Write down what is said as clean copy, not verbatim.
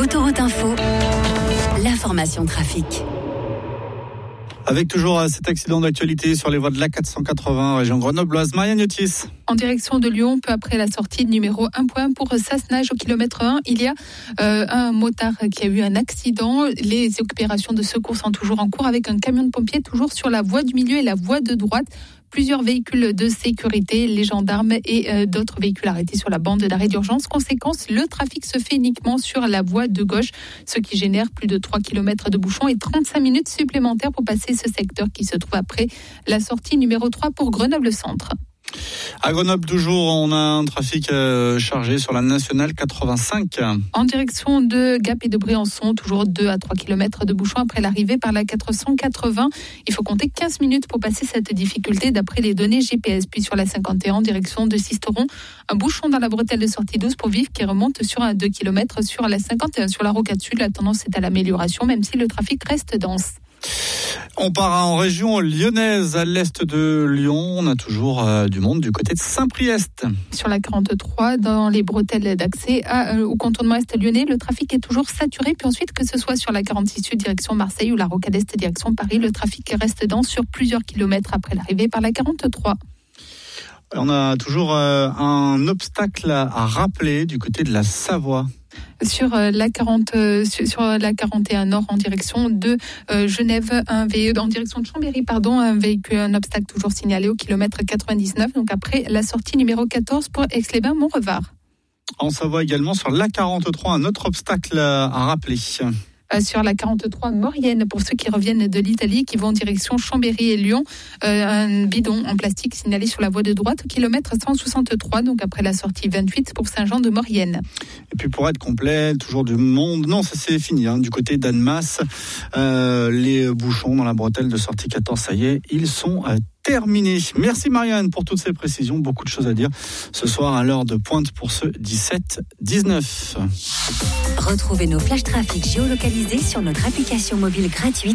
Autoroute Info, l'information trafic. Avec toujours cet accident d'actualité sur les voies de l'A480, région grenobloise. Marianne Yotis. En direction de Lyon, peu après la sortie de numéro 1.1 pour Sassenage au kilomètre 1, il y a un motard qui a eu un accident. Les opérations de secours sont toujours en cours avec un camion de pompiers toujours sur la voie du milieu et la voie de droite. Plusieurs véhicules de sécurité, les gendarmes et d'autres véhicules arrêtés sur la bande d'arrêt d'urgence. Conséquence, le trafic se fait uniquement sur la voie de gauche, ce qui génère plus de 3 km de bouchons et 35 minutes supplémentaires pour passer ce secteur qui se trouve après la sortie numéro 3 pour Grenoble-Centre. À Grenoble, toujours, on a un trafic chargé sur la nationale 85. En direction de Gap et de Briançon, toujours 2 à 3 km de bouchons après l'arrivée par la 480. Il faut compter 15 minutes pour passer cette difficulté d'après les données GPS. Puis sur la 51, en direction de Sisteron, un bouchon dans la bretelle de sortie 12 pour Vif qui remonte sur un 2 km sur la 51. Sur la Rocade Sud, la tendance est à l'amélioration, même si le trafic reste dense. On part en région lyonnaise, à l'est de Lyon. On a toujours du monde du côté de Saint-Priest. Sur la 43, dans les bretelles d'accès au contournement est lyonnais, le trafic est toujours saturé. Puis ensuite, que ce soit sur la 46 Sud direction Marseille ou la Rocade Est direction Paris, le trafic reste dense sur plusieurs kilomètres après l'arrivée par la 43. On a toujours un obstacle à rappeler du côté de la Savoie. Sur la 41 nord en direction de Genève, en direction de Chambéry, un obstacle toujours signalé au kilomètre 99, donc après la sortie numéro 14 pour Aix-les-Bains-Montrevard. En Savoie également, sur la 43, un autre obstacle à rappeler. Sur la 43 Maurienne, pour ceux qui reviennent de l'Italie, qui vont en direction Chambéry et Lyon, un bidon en plastique signalé sur la voie de droite au kilomètre 163, donc après la sortie 28 pour Saint-Jean-de-Maurienne. Et puis pour être complet, toujours du monde, non ça c'est fini, du côté d'Annemasse, les bouchons dans la bretelle de sortie 14, ça y est, ils sont terminés. Merci Marianne pour toutes ces précisions, beaucoup de choses à dire ce soir à l'heure de pointe pour ce 17-19. Retrouvez nos flash trafic géolocalisés sur notre application mobile gratuite